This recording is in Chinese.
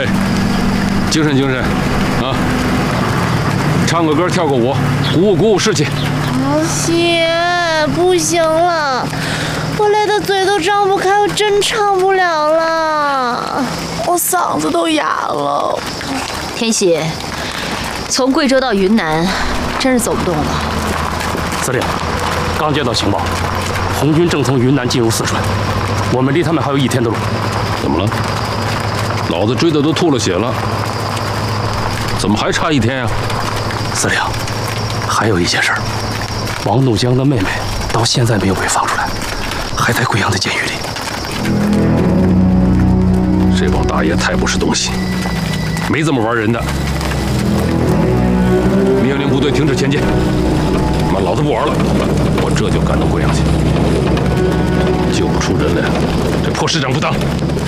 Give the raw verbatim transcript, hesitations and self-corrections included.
备，精神精神，啊！唱个歌，跳个舞，鼓舞鼓舞士气。 姐，不行了，我累得嘴都张不开，我真唱不了了，我嗓子都哑了。 天喜，从贵州到云南，真是走不动了。 司令，刚接到情报，红军正从云南进入四川，我们离他们还有一天的路。 怎么了？老子追的都吐了血了，怎么还差一天呀？ 司令，还有一件事儿，王怒江的妹妹到现在没有被放出来，还在贵阳的监狱里。 这帮大爷太不是东西，没这么玩人的。命令部队停止前进，妈，老子不玩了，我这就赶到贵阳去。救不出人来，这破师长不当。